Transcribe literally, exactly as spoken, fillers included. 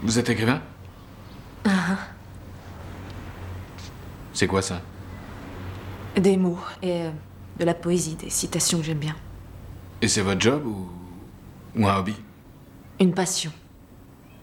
Vous êtes écrivain? Uh-huh. C'est quoi ça? Des mots et euh, de la poésie, des citations que j'aime bien. Et c'est votre job ou... ou un hobby? Une passion.